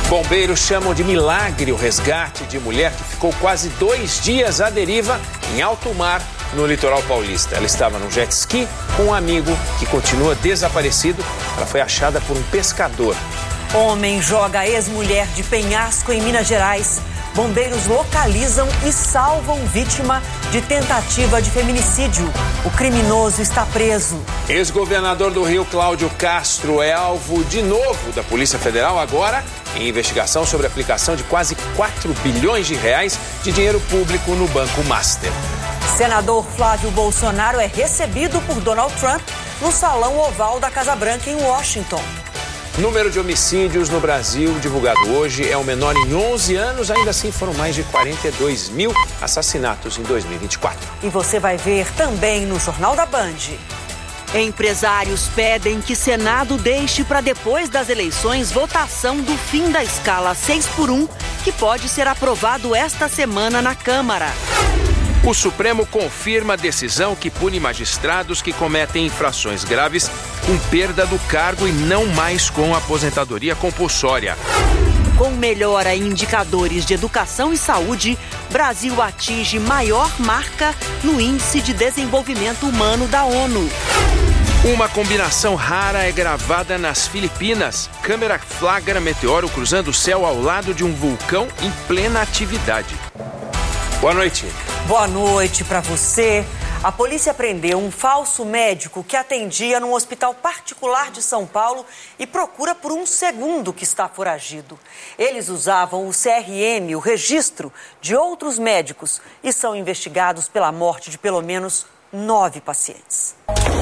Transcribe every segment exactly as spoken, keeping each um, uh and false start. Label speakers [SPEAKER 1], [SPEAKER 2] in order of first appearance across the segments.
[SPEAKER 1] Bombeiros chamam de milagre o resgate de mulher que ficou quase dois dias à deriva em alto mar no litoral paulista. Ela estava no jet ski com um amigo que continua desaparecido. Ela foi achada por um pescador.
[SPEAKER 2] Homem joga ex-mulher de penhasco em Minas Gerais. Bombeiros localizam e salvam vítima de tentativa de feminicídio. O criminoso está preso.
[SPEAKER 1] Ex-governador do Rio, Cláudio Castro, é alvo de novo da Polícia Federal, agora em investigação sobre a aplicação de quase quatro bilhões de reais de dinheiro público no Banco Master.
[SPEAKER 2] Senador Flávio Bolsonaro é recebido por Donald Trump no Salão Oval da Casa Branca em Washington.
[SPEAKER 1] Número de homicídios no Brasil divulgado hoje é o menor em onze anos, ainda assim foram mais de quarenta e dois mil assassinatos em dois mil e vinte e quatro.
[SPEAKER 2] E você vai ver também no Jornal da Band.
[SPEAKER 3] Empresários pedem que Senado deixe para depois das eleições votação do fim da escala seis por um, que pode ser aprovado esta semana na Câmara.
[SPEAKER 4] O Supremo confirma a decisão que pune magistrados que cometem infrações graves com perda do cargo e não mais com aposentadoria compulsória.
[SPEAKER 3] Com melhora em indicadores de educação e saúde, Brasil atinge maior marca no Índice de Desenvolvimento Humano da ONU.
[SPEAKER 4] Uma combinação rara é gravada nas Filipinas. Câmera flagra meteoro cruzando o céu ao lado de um vulcão em plena atividade.
[SPEAKER 1] Boa noite.
[SPEAKER 2] Boa noite para você. A polícia prendeu um falso médico que atendia num hospital particular de São Paulo e procura por um segundo que está foragido. Eles usavam o C R M, o registro de outros médicos, e são investigados pela morte de pelo menos nove pacientes.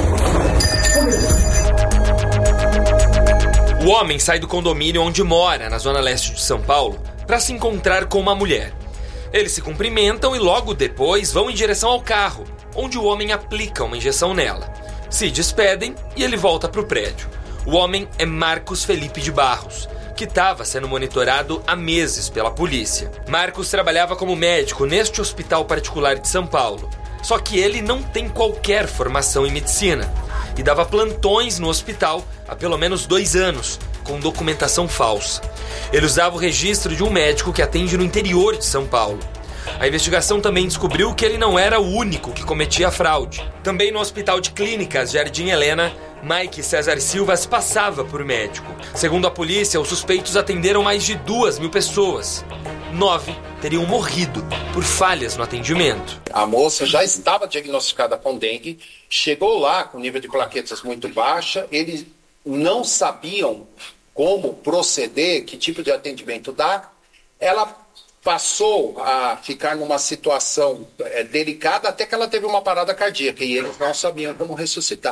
[SPEAKER 5] O homem sai do condomínio onde mora, na zona leste de São Paulo, para se encontrar com uma mulher. Eles se cumprimentam e logo depois vão em direção ao carro, onde o homem aplica uma injeção nela. Se despedem e ele volta para o prédio. O homem é Marcos Felipe de Barros, que estava sendo monitorado há meses pela polícia. Marcos trabalhava como médico neste hospital particular de São Paulo. Só que ele não tem qualquer formação em medicina e dava plantões no hospital há pelo menos dois anos, com documentação falsa. Ele usava o registro de um médico que atende no interior de São Paulo. A investigação também descobriu que ele não era o único que cometia a fraude. Também no Hospital de Clínicas Jardim Helena, Mike César Silva se passava por médico. Segundo a polícia, os suspeitos atenderam mais de duas mil pessoas. Nove teriam morrido por falhas no atendimento.
[SPEAKER 6] A moça já estava diagnosticada com dengue, chegou lá com nível de plaquetas muito baixa, eles não sabiam como proceder, que tipo de atendimento dar. Ela passou a ficar numa situação é, delicada até que ela teve uma parada cardíaca e eles não sabiam como ressuscitar.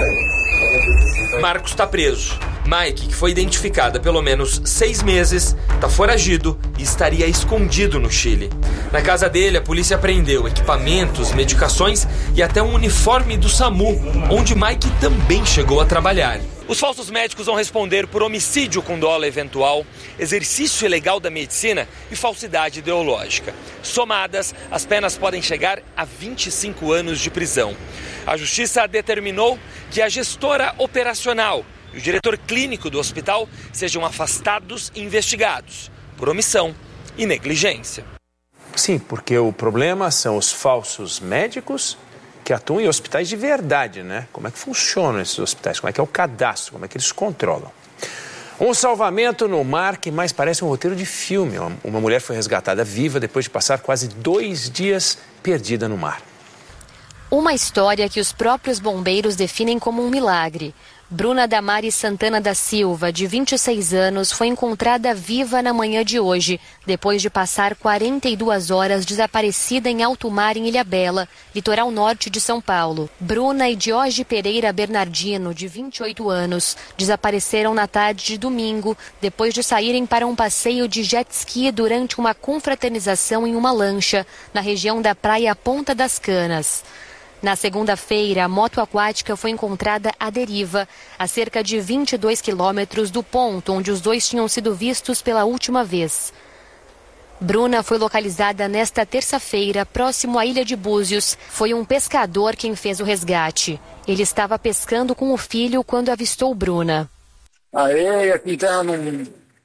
[SPEAKER 5] Marcos está preso. Mike, que foi identificado há pelo menos seis meses, está foragido e estaria escondido no Chile. Na casa dele, a polícia apreendeu equipamentos, medicações e até um uniforme do SAMU, onde Mike também chegou a trabalhar. Os falsos médicos vão responder por homicídio com dolo eventual, exercício ilegal da medicina e falsidade ideológica. Somadas, as penas podem chegar a vinte e cinco anos de prisão. A justiça determinou que a gestora operacional e o diretor clínico do hospital sejam afastados e investigados por omissão e negligência.
[SPEAKER 1] Sim, porque o problema são os falsos médicos que atuam em hospitais de verdade, né? Como é que funcionam esses hospitais? Como é que é o cadastro? Como é que eles controlam? Um salvamento no mar que mais parece um roteiro de filme. Uma mulher foi resgatada viva depois de passar quase dois dias perdida no mar.
[SPEAKER 7] Uma história que os próprios bombeiros definem como um milagre. Bruna Damares Santana da Silva, de vinte e seis anos, foi encontrada viva na manhã de hoje, depois de passar quarenta e duas horas desaparecida em alto mar em Ilhabela, litoral norte de São Paulo. Bruna e Jorge Pereira Bernardino, de vinte e oito anos, desapareceram na tarde de domingo, depois de saírem para um passeio de jet ski durante uma confraternização em uma lancha, na região da praia Ponta das Canas. Na segunda-feira, a moto aquática foi encontrada à deriva, a cerca de vinte e dois quilômetros do ponto onde os dois tinham sido vistos pela última vez. Bruna foi localizada nesta terça-feira, próximo à ilha de Búzios. Foi um pescador quem fez o resgate. Ele estava pescando com o filho quando avistou Bruna.
[SPEAKER 8] A areia que está num,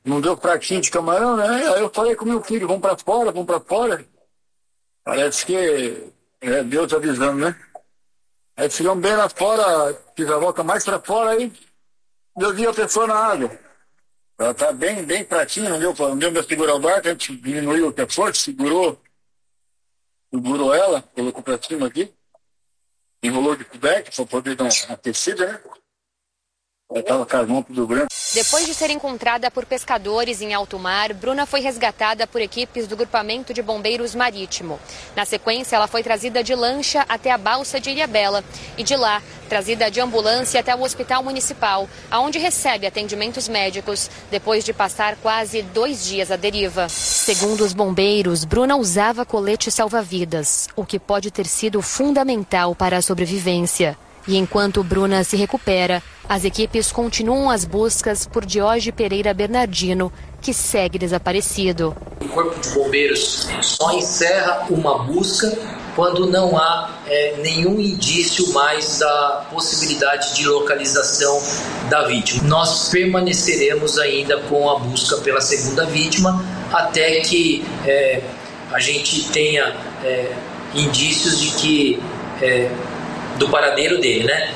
[SPEAKER 8] não deu pratinho de camarão, né? Aí eu falei com meu filho, vamos pra fora, vamos pra fora. Parece que é Deus avisando, né? Aí chegamos bem lá fora, fiz a volta mais pra fora, aí eu vi a pessoa na água. Ela tá bem, bem pratinha, não deu, não deu pra segurar o barco, a gente diminuiu a força, segurou, segurou ela, colocou pra cima aqui, enrolou de coberto pra poder dar uma aquecida, né? Ela tava com as mãos tudo branco.
[SPEAKER 7] Depois de ser encontrada por pescadores em alto mar, Bruna foi resgatada por equipes do Grupamento de Bombeiros Marítimo. Na sequência, ela foi trazida de lancha até a balsa de Ilhabela e de lá, trazida de ambulância até o Hospital Municipal, onde recebe atendimentos médicos, depois de passar quase dois dias à deriva. Segundo os bombeiros, Bruna usava colete salva-vidas, o que pode ter sido fundamental para a sobrevivência. E enquanto Bruna se recupera, as equipes continuam as buscas por Diógenes Pereira Bernardino, que segue desaparecido.
[SPEAKER 9] O Corpo de Bombeiros só encerra uma busca quando não há é, nenhum indício mais da possibilidade de localização da vítima. Nós permaneceremos ainda com a busca pela segunda vítima até que é, a gente tenha é, indícios de que... É, do paradeiro dele, né?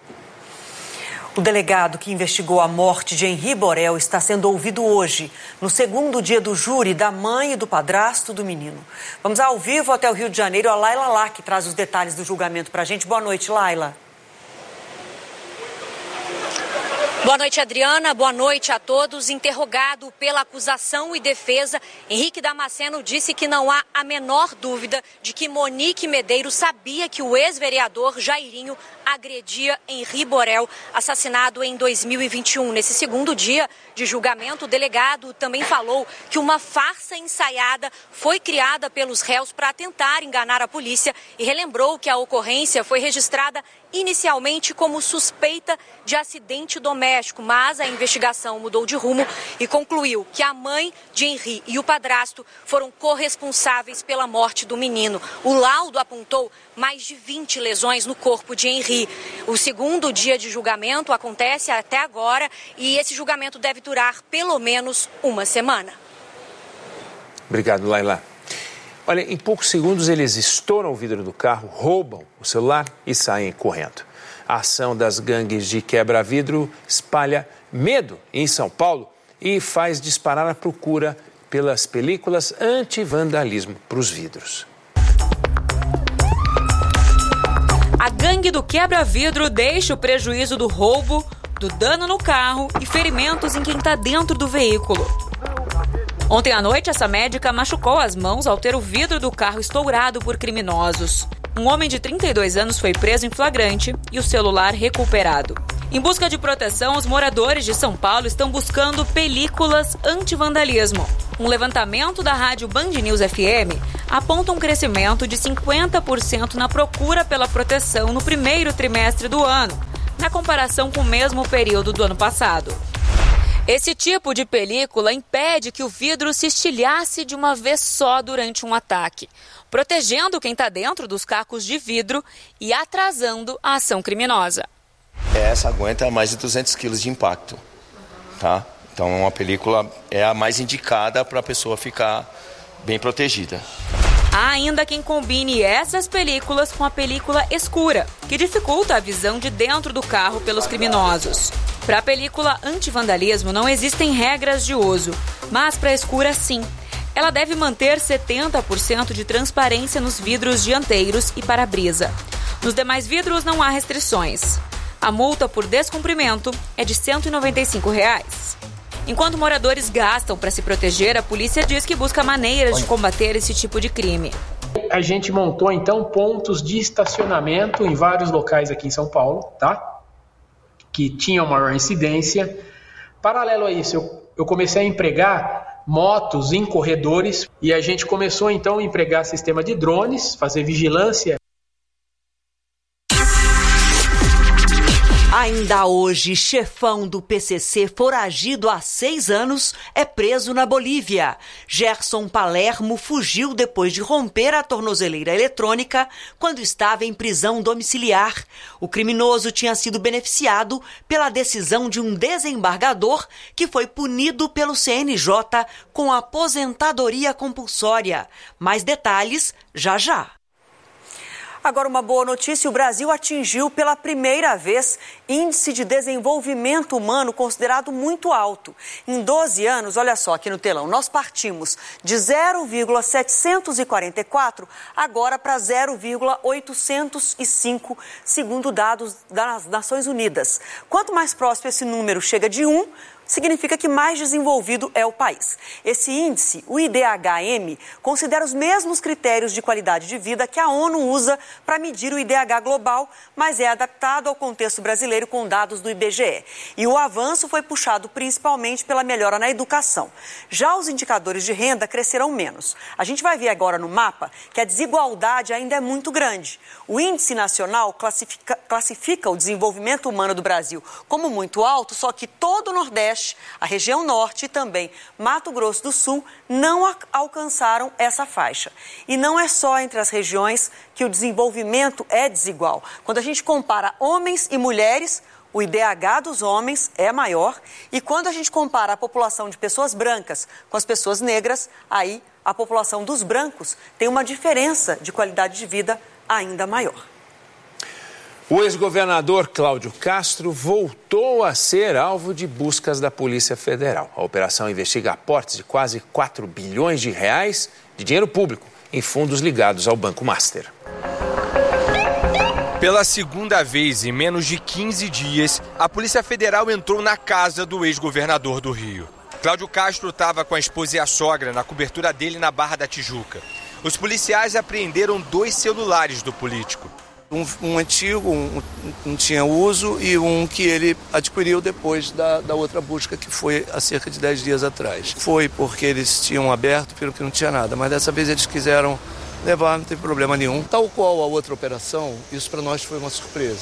[SPEAKER 2] O delegado que investigou a morte de Henri Borel está sendo ouvido hoje, no segundo dia do júri da mãe e do padrasto do menino. Vamos ao vivo até o Rio de Janeiro, a Laila Lá, que traz os detalhes do julgamento para a gente. Boa noite, Laila.
[SPEAKER 10] Boa noite, Adriana. Boa noite a todos. Interrogado pela acusação e defesa, Henrique Damasceno disse que não há a menor dúvida de que Monique Medeiros sabia que o ex-vereador Jairinho agredia Henri Borel, assassinado em dois mil e vinte e um. Nesse segundo dia de julgamento, o delegado também falou que uma farsa ensaiada foi criada pelos réus para tentar enganar a polícia e relembrou que a ocorrência foi registrada inicialmente como suspeita de acidente doméstico, mas a investigação mudou de rumo e concluiu que a mãe de Henri e o padrasto foram corresponsáveis pela morte do menino. O laudo apontou mais de vinte lesões no corpo de Henri. O segundo dia de julgamento acontece até agora e esse julgamento deve durar pelo menos uma semana.
[SPEAKER 1] Obrigado, Laila. Olha, em poucos segundos eles estouram o vidro do carro, roubam o celular e saem correndo. A ação das gangues de quebra-vidro espalha medo em São Paulo e faz disparar a procura pelas películas anti-vandalismo para os vidros.
[SPEAKER 11] A gangue do quebra-vidro deixa o prejuízo do roubo, do dano no carro e ferimentos em quem está dentro do veículo. Ontem à noite, essa médica machucou as mãos ao ter o vidro do carro estourado por criminosos. Um homem de trinta e dois anos foi preso em flagrante e o celular recuperado. Em busca de proteção, os moradores de São Paulo estão buscando películas anti-vandalismo. Um levantamento da rádio Band News F M aponta um crescimento de cinquenta por cento na procura pela proteção no primeiro trimestre do ano, na comparação com o mesmo período do ano passado. Esse tipo de película impede que o vidro se estilhasse de uma vez só durante um ataque, protegendo quem está dentro dos cacos de vidro e atrasando a ação criminosa.
[SPEAKER 12] Essa aguenta mais de duzentos quilos de impacto, tá? Então uma película é a mais indicada para a pessoa ficar bem protegida.
[SPEAKER 11] Há ainda quem combine essas películas com a película escura, que dificulta a visão de dentro do carro pelos criminosos. Para a película anti-vandalismo não existem regras de uso, mas para a escura sim. Ela deve manter setenta por cento de transparência nos vidros dianteiros e para-brisa. Nos demais vidros não há restrições. A multa por descumprimento é de cento e noventa e cinco reais. Enquanto moradores gastam para se proteger, a polícia diz que busca maneiras de combater esse tipo de crime.
[SPEAKER 13] A gente montou, então, pontos de estacionamento em vários locais aqui em São Paulo, tá? Que tinham maior incidência. Paralelo a isso, eu, eu comecei a empregar motos em corredores e a gente começou, então, a empregar sistema de drones, fazer vigilância.
[SPEAKER 3] Ainda hoje, chefão do P C C, foragido há seis anos, é preso na Bolívia. Gerson Palermo fugiu depois de romper a tornozeleira eletrônica quando estava em prisão domiciliar. O criminoso tinha sido beneficiado pela decisão de um desembargador que foi punido pelo C N J com aposentadoria compulsória. Mais detalhes já já.
[SPEAKER 2] Agora, uma boa notícia: o Brasil atingiu pela primeira vez índice de desenvolvimento humano considerado muito alto. Em doze anos, olha só aqui no telão, nós partimos de zero vírgula setecentos e quarenta e quatro agora para zero vírgula oitocentos e cinco, segundo dados das Nações Unidas. Quanto mais próximo esse número chega de um, significa que mais desenvolvido é o país. Esse índice, o I D H M, considera os mesmos critérios de qualidade de vida que a ONU usa para medir o I D H global, mas é adaptado ao contexto brasileiro com dados do I B G E. E o avanço foi puxado principalmente pela melhora na educação. Já os indicadores de renda cresceram menos. A gente vai ver agora no mapa que a desigualdade ainda é muito grande. O índice nacional classifica, classifica o desenvolvimento humano do Brasil como muito alto, só que todo o Nordeste, a região Norte e também Mato Grosso do Sul não alcançaram essa faixa. E não é só entre as regiões que o desenvolvimento é desigual. Quando a gente compara homens e mulheres, o I D H dos homens é maior, e quando a gente compara a população de pessoas brancas com as pessoas negras, aí a população dos brancos tem uma diferença de qualidade de vida ainda maior.
[SPEAKER 1] O ex-governador Cláudio Castro voltou a ser alvo de buscas da Polícia Federal. A operação investiga aportes de quase quatro bilhões de reais de dinheiro público em fundos ligados ao Banco Master.
[SPEAKER 4] Pela segunda vez em menos de quinze dias, a Polícia Federal entrou na casa do ex-governador do Rio. Cláudio Castro estava com a esposa e a sogra na cobertura dele na Barra da Tijuca. Os policiais apreenderam dois celulares do político.
[SPEAKER 14] Um, um antigo, um, não tinha uso, e um que ele adquiriu depois da, da outra busca, que foi há cerca de dez dias atrás. Foi porque eles tinham aberto, pelo que não tinha nada, mas dessa vez eles quiseram levar, não teve problema nenhum. Tal qual a outra operação, isso para nós foi uma surpresa,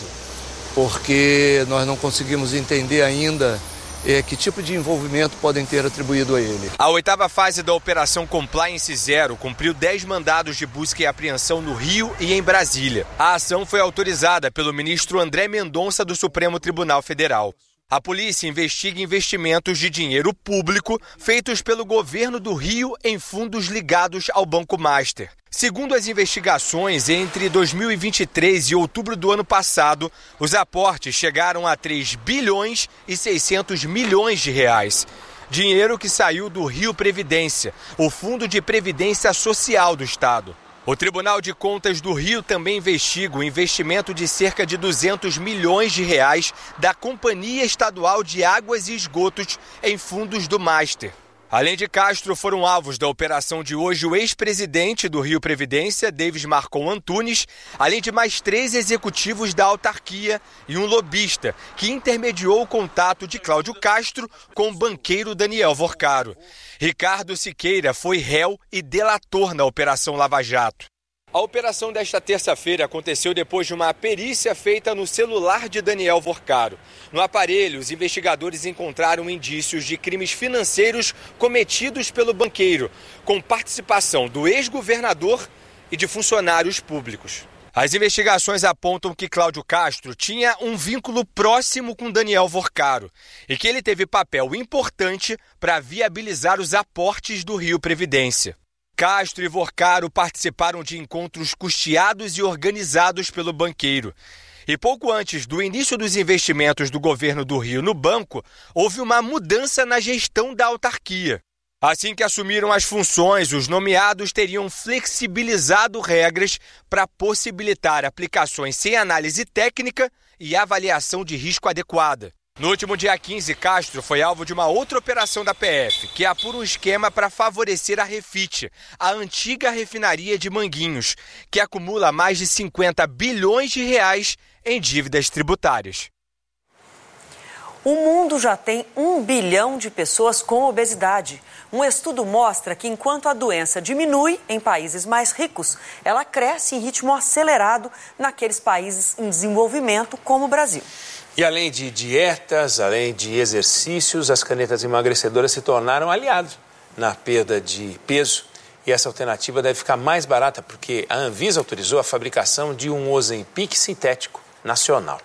[SPEAKER 14] porque nós não conseguimos entender ainda É, que tipo de envolvimento podem ter atribuído a ele.
[SPEAKER 4] A oitava fase da Operação Compliance Zero cumpriu dez mandados de busca e apreensão no Rio e em Brasília. A ação foi autorizada pelo ministro André Mendonça do Supremo Tribunal Federal. A polícia investiga investimentos de dinheiro público feitos pelo governo do Rio em fundos ligados ao Banco Master. Segundo as investigações, entre dois mil e vinte e três e outubro do ano passado, os aportes chegaram a três bilhões e seiscentos milhões de reais. Dinheiro que saiu do Rio Previdência, o Fundo de Previdência Social do Estado. O Tribunal de Contas do Rio também investiga o investimento de cerca de duzentos milhões de reais da Companhia Estadual de Águas e Esgotos em fundos do Master. Além de Castro, foram alvos da operação de hoje o ex-presidente do Rio Previdência, Davis Marcon Antunes, além de mais três executivos da autarquia e um lobista, que intermediou o contato de Cláudio Castro com o banqueiro Daniel Vorcaro. Ricardo Siqueira foi réu e delator na Operação Lava Jato. A operação desta terça-feira aconteceu depois de uma perícia feita no celular de Daniel Vorcaro. No aparelho, os investigadores encontraram indícios de crimes financeiros cometidos pelo banqueiro, com participação do ex-governador e de funcionários públicos. As investigações apontam que Cláudio Castro tinha um vínculo próximo com Daniel Vorcaro e que ele teve papel importante para viabilizar os aportes do Rio Previdência. Castro e Vorcaro participaram de encontros custeados e organizados pelo banqueiro. E pouco antes do início dos investimentos do governo do Rio no banco, houve uma mudança na gestão da autarquia. Assim que assumiram as funções, os nomeados teriam flexibilizado regras para possibilitar aplicações sem análise técnica e avaliação de risco adequada. No último dia quinze, Castro foi alvo de uma outra operação da P F, que apura um esquema para favorecer a Refit, a antiga refinaria de Manguinhos, que acumula mais de cinquenta bilhões de reais em dívidas tributárias.
[SPEAKER 2] O mundo já tem um bilhão de pessoas com obesidade. Um estudo mostra que enquanto a doença diminui em países mais ricos, ela cresce em ritmo acelerado naqueles países em desenvolvimento, como o Brasil.
[SPEAKER 1] E além de dietas, além de exercícios, as canetas emagrecedoras se tornaram aliados na perda de peso. E essa alternativa deve ficar mais barata porque a Anvisa autorizou a fabricação de um Ozempic sintético nacional.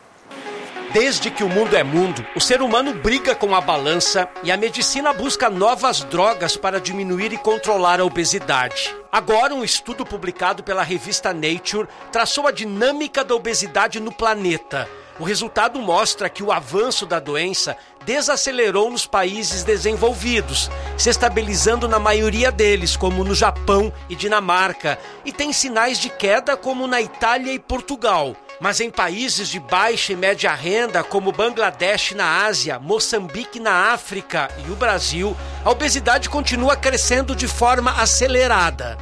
[SPEAKER 15] Desde que o mundo é mundo, o ser humano briga com a balança e a medicina busca novas drogas para diminuir e controlar a obesidade. Agora, um estudo publicado pela revista Nature traçou a dinâmica da obesidade no planeta. O resultado mostra que o avanço da doença desacelerou nos países desenvolvidos, se estabilizando na maioria deles, como no Japão e Dinamarca, e tem sinais de queda como na Itália e Portugal. Mas em países de baixa e média renda, como Bangladesh na Ásia, Moçambique na África e o Brasil, a obesidade continua crescendo de forma acelerada.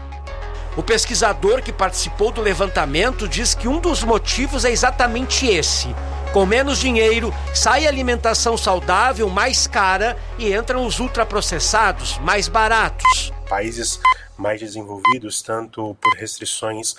[SPEAKER 15] O pesquisador que participou do levantamento diz que um dos motivos é exatamente esse. Com menos dinheiro, sai a alimentação saudável mais cara e entram os ultraprocessados mais baratos.
[SPEAKER 16] Países mais desenvolvidos, tanto por restrições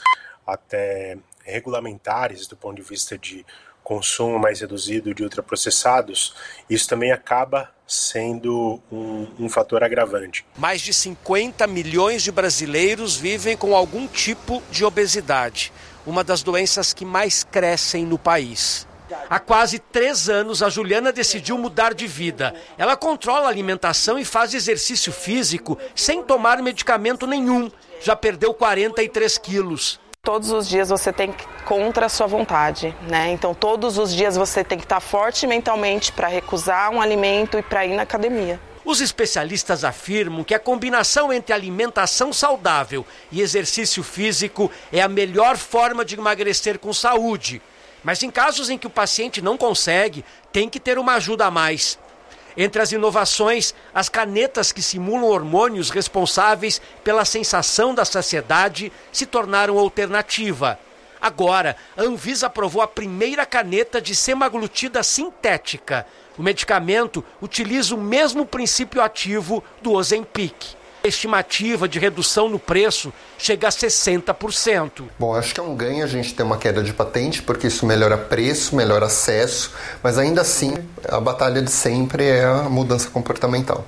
[SPEAKER 16] até regulamentares do ponto de vista de consumo mais reduzido de ultraprocessados, isso também acaba sendo um, um fator agravante.
[SPEAKER 15] Mais de cinquenta milhões de brasileiros vivem com algum tipo de obesidade, uma das doenças que mais crescem no país. Há quase três anos, a Juliana decidiu mudar de vida. Ela controla a alimentação e faz exercício físico sem tomar medicamento nenhum. Já perdeu quarenta e três quilos.
[SPEAKER 17] Todos os dias você tem que contra a sua vontade, né? Então todos os dias você tem que estar forte mentalmente para recusar um alimento e para ir na academia.
[SPEAKER 15] Os especialistas afirmam que a combinação entre alimentação saudável e exercício físico é a melhor forma de emagrecer com saúde. Mas em casos em que o paciente não consegue, tem que ter uma ajuda a mais. Entre as inovações, as canetas que simulam hormônios responsáveis pela sensação da saciedade se tornaram alternativa. Agora, a Anvisa aprovou a primeira caneta de semaglutida sintética. O medicamento utiliza o mesmo princípio ativo do Ozempic. A estimativa de redução no preço chega a sessenta por cento.
[SPEAKER 18] Bom, acho que é um ganho a gente ter uma queda de patente, porque isso melhora preço, melhora acesso, mas ainda assim a batalha de sempre é a mudança comportamental.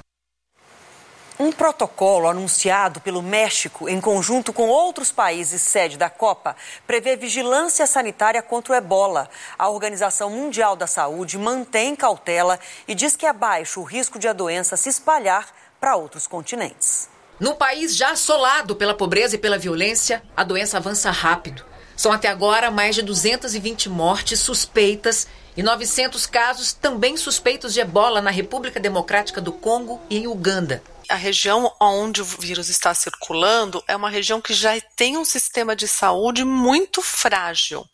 [SPEAKER 2] Um protocolo anunciado pelo México, em conjunto com outros países sede da Copa, prevê vigilância sanitária contra o ebola. A Organização Mundial da Saúde mantém cautela e diz que é baixo o risco de a doença se espalhar para outros continentes.
[SPEAKER 19] Num país já assolado pela pobreza e pela violência, a doença avança rápido. São até agora mais de duzentas e vinte mortes suspeitas e novecentos casos também suspeitos de ebola na República Democrática do Congo e em Uganda.
[SPEAKER 20] A região onde o vírus está circulando é uma região que já tem um sistema de saúde muito frágil.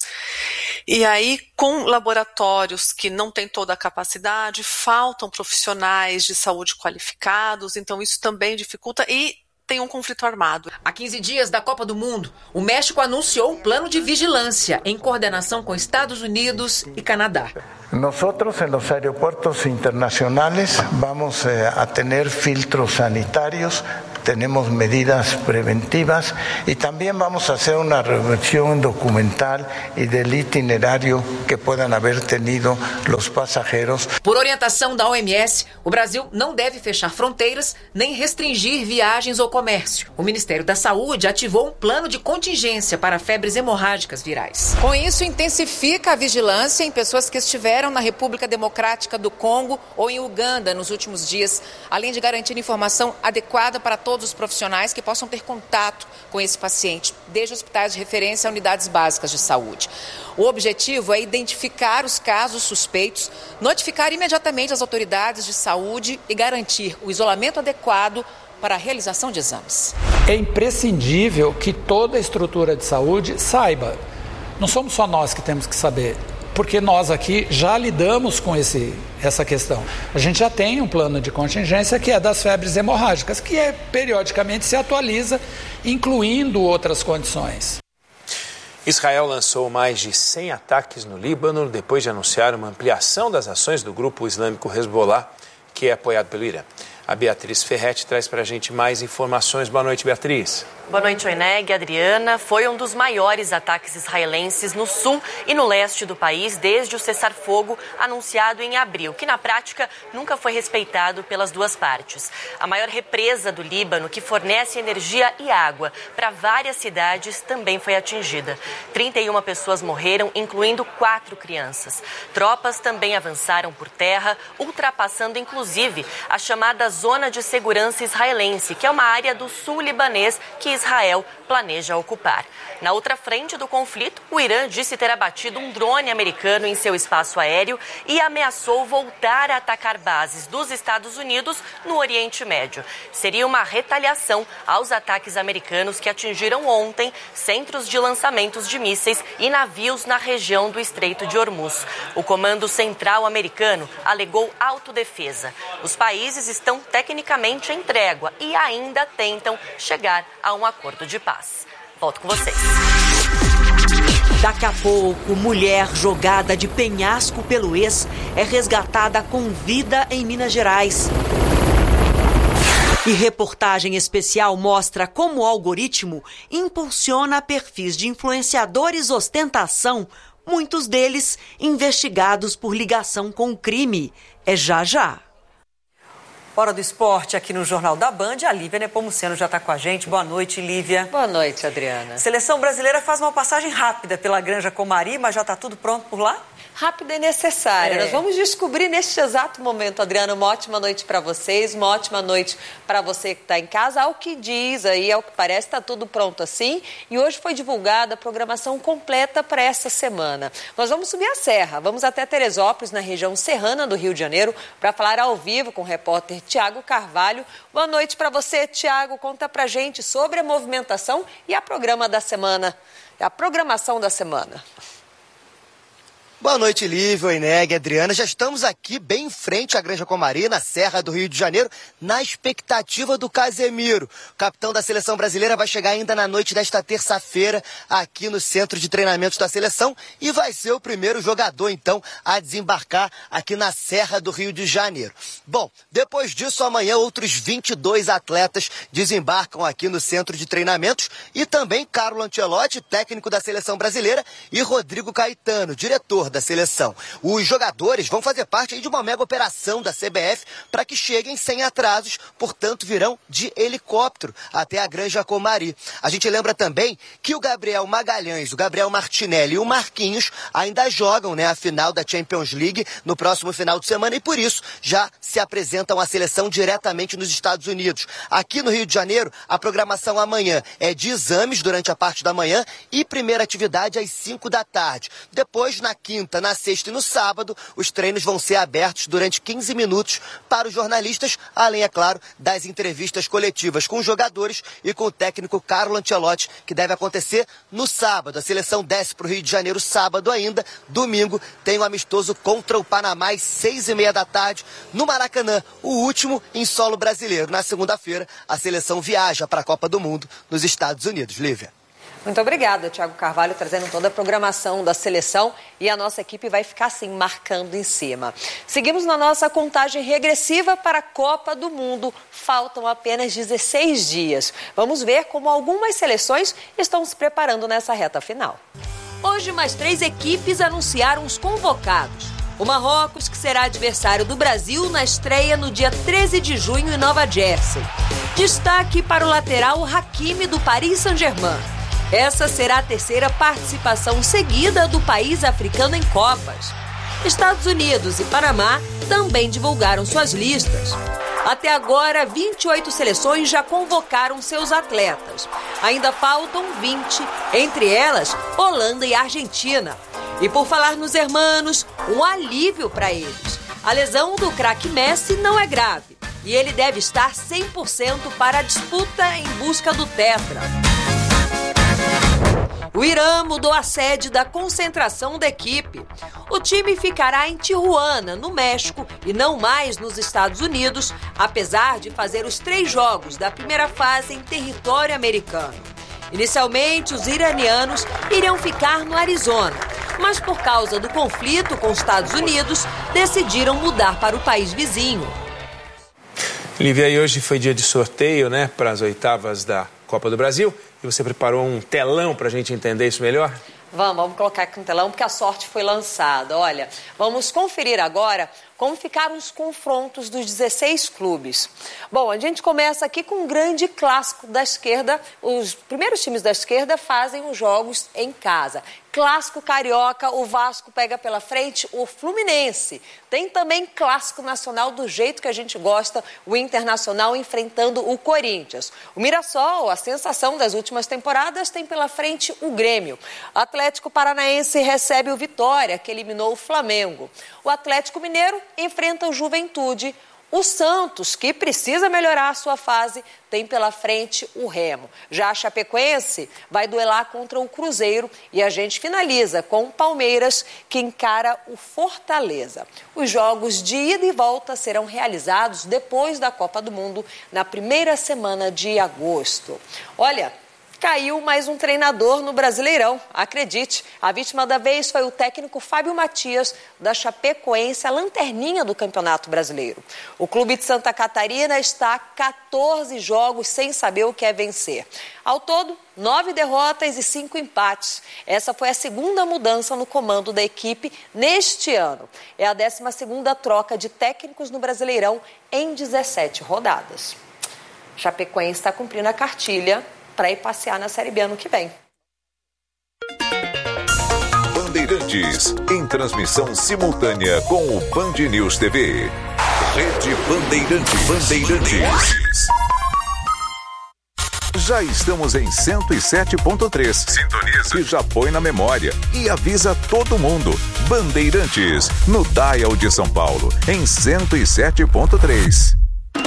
[SPEAKER 20] E aí, com laboratórios que não têm toda a capacidade, faltam profissionais de saúde qualificados, então isso também dificulta e tem um conflito armado.
[SPEAKER 19] Há quinze dias da Copa do Mundo, o México anunciou um plano de vigilância em coordenação com Estados Unidos e Canadá.
[SPEAKER 21] Nosotros en los aeropuertos internacionales vamos a tener filtros sanitarios, tenemos medidas preventivas y también vamos a hacer una revisión documental y del itinerario que puedan haber tenido los pasajeros.
[SPEAKER 19] Por orientação da O M S, o Brasil não deve fechar fronteiras nem restringir viagens ou comércio. O Ministério da Saúde ativou um plano de contingência para febres hemorrágicas virais.
[SPEAKER 22] Com isso, intensifica a vigilância em pessoas que estiveram na República Democrática do Congo ou em Uganda nos últimos dias, além de garantir informação adequada para todos os profissionais que possam ter contato com esse paciente, desde hospitais de referência a unidades básicas de saúde. O objetivo é identificar os casos suspeitos, notificar imediatamente as autoridades de saúde e garantir o isolamento adequado para a realização de exames.
[SPEAKER 23] É imprescindível que toda a estrutura de saúde saiba. Não somos só nós que temos que saber, porque nós aqui já lidamos com esse, essa questão. A gente já tem um plano de contingência que é das febres hemorrágicas, que é, periodicamente se atualiza, incluindo outras condições.
[SPEAKER 1] Israel lançou mais de cem ataques no Líbano depois de anunciar uma ampliação das ações do grupo islâmico Hezbollah, que é apoiado pelo Irã. A Beatriz Ferretti traz para a gente mais informações. Boa noite, Beatriz.
[SPEAKER 5] Boa noite, Oineg. Adriana, foi um dos maiores ataques israelenses no sul e no leste do país desde o cessar-fogo anunciado em abril, que na prática nunca foi respeitado pelas duas partes. A maior represa do Líbano, que fornece energia e água para várias cidades, também foi atingida. trinta e uma pessoas morreram, incluindo quatro crianças. Tropas também avançaram por terra, ultrapassando inclusive a chamada Zona de Segurança Israelense, que é uma área do sul libanês que Israel planeja ocupar. Na outra frente do conflito, o Irã disse ter abatido um drone americano em seu espaço aéreo e ameaçou voltar a atacar bases dos Estados Unidos no Oriente Médio. Seria uma retaliação aos ataques americanos que atingiram ontem centros de lançamentos de mísseis e navios na região do Estreito de Hormuz. O Comando Central americano alegou autodefesa. Os países estão tecnicamente em trégua e ainda tentam chegar a um acordo de paz. Volto com vocês.
[SPEAKER 3] Daqui a pouco, mulher jogada de penhasco pelo ex é resgatada com vida em Minas Gerais. E reportagem especial mostra como o algoritmo impulsiona perfis de influenciadores ostentação, muitos deles investigados por ligação com o crime. É já já.
[SPEAKER 2] Hora do esporte aqui no Jornal da Band. A Lívia Nepomuceno já está com a gente. Boa noite, Lívia.
[SPEAKER 6] Boa noite, Adriana.
[SPEAKER 2] Seleção brasileira faz uma passagem rápida pela Granja Comari, mas já está tudo pronto por lá?
[SPEAKER 6] Rápida e necessária. É. Nós vamos descobrir neste exato momento, Adriana. Uma ótima noite para vocês, uma ótima noite para você que está em casa. Ao que diz aí, ao que parece, está tudo pronto assim. E hoje foi divulgada a programação completa para essa semana. Nós vamos subir a serra, vamos até Teresópolis, na região serrana do Rio de Janeiro, para falar ao vivo com o repórter Tiago Carvalho. Boa noite para você, Tiago. Conta pra gente sobre a movimentação e a programa da semana, a programação da semana.
[SPEAKER 8] Boa noite, Lívia, Oineg, Adriana. Já estamos aqui bem em frente à Granja Comari, na Serra do Rio de Janeiro, na expectativa do Casemiro. O capitão da seleção brasileira vai chegar ainda na noite desta terça-feira aqui no centro de treinamentos da seleção e vai ser o primeiro jogador, então, a desembarcar aqui na Serra do Rio de Janeiro. Bom, depois disso, amanhã outros vinte e dois atletas desembarcam aqui no centro de treinamentos e também Carlo Ancelotti, técnico da seleção brasileira, e Rodrigo Caetano, diretor da seleção. Os jogadores vão fazer parte aí de uma mega operação da C B F para que cheguem sem atrasos, portanto virão de helicóptero até a Granja Comari. A gente lembra também que o Gabriel Magalhães, o Gabriel Martinelli e o Marquinhos ainda jogam, né, a final da Champions League no próximo final de semana e por isso já se apresentam à seleção diretamente nos Estados Unidos. Aqui no Rio de Janeiro, a programação amanhã é de exames durante a parte da manhã e primeira atividade às cinco da tarde. Depois, na quinta, na sexta e no sábado, os treinos vão ser abertos durante quinze minutos para os jornalistas, além, é claro, das entrevistas coletivas com os jogadores e com o técnico Carlo Ancelotti, que deve acontecer no sábado. A seleção desce para o Rio de Janeiro sábado ainda. Domingo tem um amistoso contra o Panamá às seis e meia da tarde no Maracanã, o último em solo brasileiro. Na segunda-feira, a seleção viaja para a Copa do Mundo nos Estados Unidos. Lívia.
[SPEAKER 6] Muito obrigada, Tiago Carvalho, trazendo toda a programação da seleção e a nossa equipe vai ficar assim, marcando em cima. Seguimos na nossa contagem regressiva para a Copa do Mundo. Faltam apenas dezesseis dias. Vamos ver como algumas seleções estão se preparando nessa reta final.
[SPEAKER 3] Hoje, mais três equipes anunciaram os convocados. O Marrocos, que será adversário do Brasil na estreia no dia treze de junho em Nova Jersey. Destaque para o lateral Hakimi do Paris Saint-Germain. Essa será a terceira participação seguida do país africano em Copas. Estados Unidos e Panamá também divulgaram suas listas. Até agora, vinte e oito seleções já convocaram seus atletas. Ainda faltam vinte, entre elas Holanda e Argentina. E por falar nos hermanos, um alívio para eles. A lesão do craque Messi não é grave e ele deve estar cem por cento para a disputa em busca do tetra. O Irã mudou a sede da concentração da equipe. O time ficará em Tijuana, no México, e não mais nos Estados Unidos, apesar de fazer os três jogos da primeira fase em território americano. Inicialmente, os iranianos iriam ficar no Arizona, mas por causa do conflito com os Estados Unidos, decidiram mudar para o país vizinho.
[SPEAKER 1] Lívia, e hoje foi dia de sorteio, né, para as oitavas da Copa do Brasil. E você preparou um telão para a gente entender isso melhor?
[SPEAKER 6] Vamos, vamos colocar aqui um telão, porque a sorte foi lançada. Olha, vamos conferir agora como ficaram os confrontos dos dezesseis clubes. Bom, a gente começa aqui com um grande clássico da esquerda. Os primeiros times da esquerda fazem os jogos em casa. Clássico carioca, o Vasco pega pela frente o Fluminense. Tem também clássico nacional do jeito que a gente gosta, o Internacional enfrentando o Corinthians. O Mirassol, a sensação das últimas temporadas, tem pela frente o Grêmio. O Atlético Paranaense recebe o Vitória, que eliminou o Flamengo. O Atlético Mineiro enfrenta o Juventude. O Santos, que precisa melhorar a sua fase, tem pela frente o Remo. Já a Chapecoense vai duelar contra o Cruzeiro e a gente finaliza com o Palmeiras, que encara o Fortaleza. Os jogos de ida e volta serão realizados depois da Copa do Mundo, na primeira semana de agosto. Olha, caiu mais um treinador no Brasileirão. Acredite, a vítima da vez foi o técnico Fábio Matias, da Chapecoense, a lanterninha do Campeonato Brasileiro. O clube de Santa Catarina está a quatorze jogos sem saber o que é vencer. Ao todo, nove derrotas e cinco empates. Essa foi a segunda mudança no comando da equipe neste ano. É a décima segunda troca de técnicos no Brasileirão em dezessete rodadas. Chapecoense está cumprindo a cartilha para ir passear na Série B ano que vem.
[SPEAKER 7] Bandeirantes, em transmissão simultânea com o Band News T V. Rede Bandeirantes. Bandeirantes. Já estamos em cento e sete ponto três. Sintoniza. E já põe na memória e avisa todo mundo. Bandeirantes, no Dial de São Paulo, em cento e sete ponto três.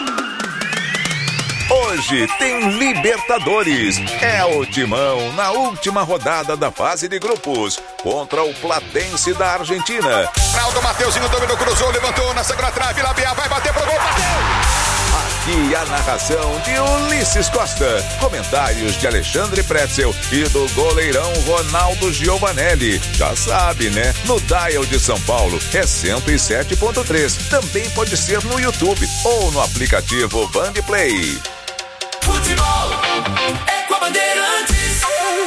[SPEAKER 7] Hoje tem Libertadores. É o Timão na última rodada da fase de grupos contra o Platense da Argentina.
[SPEAKER 9] Fraldo, Mateuzinho dominou, cruzou, levantou na segunda trave, Labiá vai bater pro gol, bateu!
[SPEAKER 7] Aqui a narração de Ulisses Costa, comentários de Alexandre Pretzel e do goleirão Ronaldo Giovanelli. Já sabe, né? No Dial de São Paulo é cento e sete ponto três. Também pode ser no YouTube ou no aplicativo Band Play.
[SPEAKER 10] Futebol é com a Bandeirantes.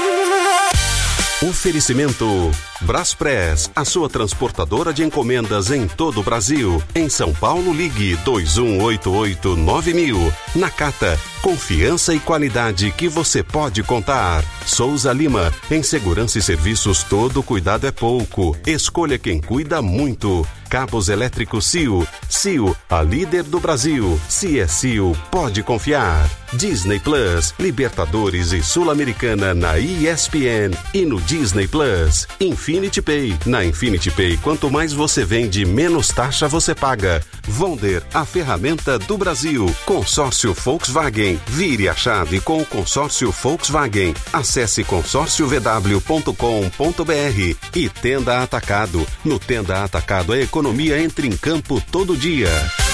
[SPEAKER 24] Oferecimento Braspress, a sua transportadora de encomendas em todo o Brasil. Em São Paulo, ligue dois um oito oito nove mil. Nakata, confiança e qualidade que você pode contar. Souza Lima, em segurança e serviços todo cuidado é pouco. Escolha quem cuida muito. Cabos elétricos C I O. C I O, a líder do Brasil. Se é C I O, pode confiar. Disney Plus, Libertadores e Sul-Americana na E S P N e no Disney Plus. Infinity Pay. Na Infinity Pay, quanto mais você vende, menos taxa você paga. Vonder, a ferramenta do Brasil. Consórcio Volkswagen. Vire a chave com o consórcio Volkswagen. Acesse consórcio v w ponto com ponto b r. E Tenda Atacado. No Tenda Atacado, a economia entra em campo todo dia.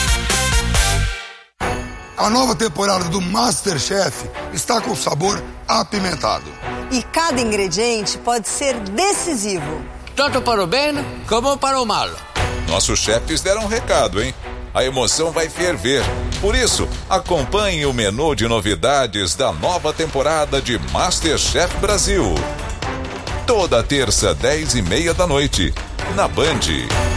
[SPEAKER 25] A nova temporada do MasterChef está com sabor apimentado.
[SPEAKER 26] E cada ingrediente pode ser decisivo.
[SPEAKER 27] Tanto para o bem como para o mal.
[SPEAKER 7] Nossos chefes deram um recado, hein? A emoção vai ferver. Por isso, acompanhe o menu de novidades da nova temporada de MasterChef Brasil. Toda terça, dez e meia da noite, na Band.